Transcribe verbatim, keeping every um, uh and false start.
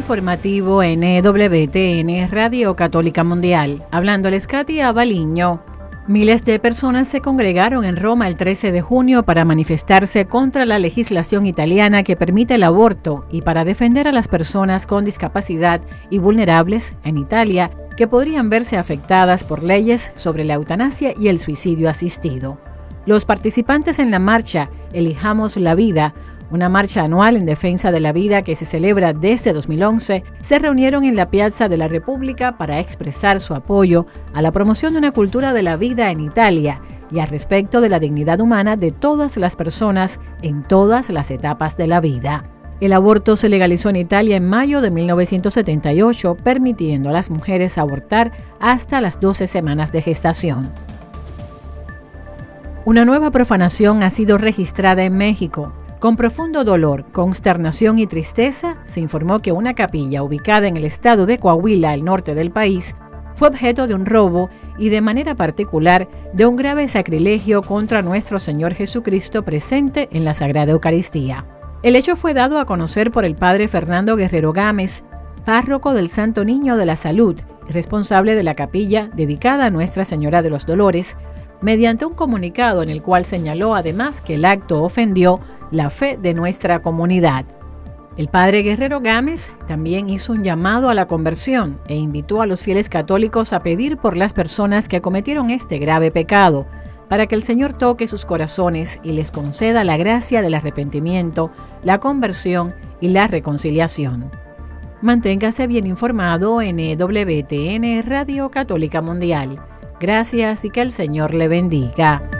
informativo N W T N Radio Católica Mundial. Hablándoles Katia Baliño. Miles de personas se congregaron en Roma el trece de junio para manifestarse contra la legislación italiana que permite el aborto y para defender a las personas con discapacidad y vulnerables en Italia que podrían verse afectadas por leyes sobre la eutanasia y el suicidio asistido. Los participantes en la marcha Elijamos la Vida, una marcha anual en defensa de la vida que se celebra desde dos mil once, se reunieron en la Piazza de la República para expresar su apoyo a la promoción de una cultura de la vida en Italia y al respecto de la dignidad humana de todas las personas en todas las etapas de la vida. El aborto se legalizó en Italia en mayo de mil novecientos setenta y ocho, permitiendo a las mujeres abortar hasta las doce semanas de gestación. Una nueva profanación ha sido registrada en México. Con profundo dolor, consternación y tristeza, se informó que una capilla ubicada en el estado de Coahuila, al norte del país, fue objeto de un robo y de manera particular de un grave sacrilegio contra nuestro Señor Jesucristo presente en la Sagrada Eucaristía. El hecho fue dado a conocer por el padre Fernando Guerrero Gámez, párroco del Santo Niño de la Salud, responsable de la capilla dedicada a Nuestra Señora de los Dolores, mediante un comunicado en el cual señaló además que el acto ofendió la fe de nuestra comunidad. El padre Guerrero Gámez también hizo un llamado a la conversión e invitó a los fieles católicos a pedir por las personas que cometieron este grave pecado, para que el Señor toque sus corazones y les conceda la gracia del arrepentimiento, la conversión y la reconciliación. Manténgase bien informado en N W T N Radio Católica Mundial. Gracias y que el Señor le bendiga.